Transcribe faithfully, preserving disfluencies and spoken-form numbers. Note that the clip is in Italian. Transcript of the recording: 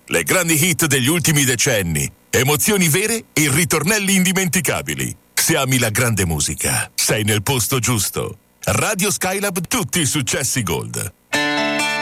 Le grandi hit degli ultimi decenni, emozioni vere e ritornelli indimenticabili. Se ami la grande musica, sei nel posto giusto. Radio Skylab, tutti i successi Gold.